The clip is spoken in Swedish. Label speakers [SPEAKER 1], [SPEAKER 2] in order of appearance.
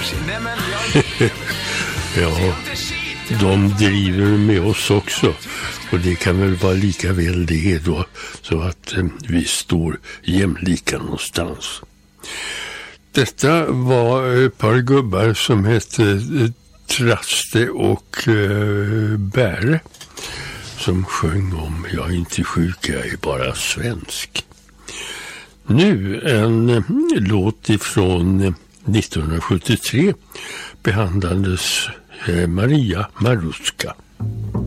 [SPEAKER 1] Nej, men jag...
[SPEAKER 2] Ja, de driver med oss också. Och det kan väl vara lika väl det då. Så att vi står jämlika någonstans. Detta var ett par gubbar som hette Traste och Bäre. Som sjöng om jag är inte sjuk, jag är bara svensk. Nu en låt ifrån 1973 behandlades Maria Maruska.